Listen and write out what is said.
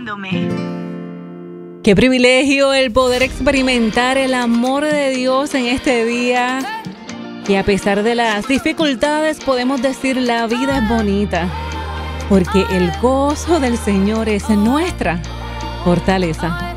escuchándome. Qué privilegio el poder experimentar el amor de Dios en este día. Y a pesar de las dificultades podemos decir la vida es bonita. Porque el gozo del Señor es nuestra fortaleza.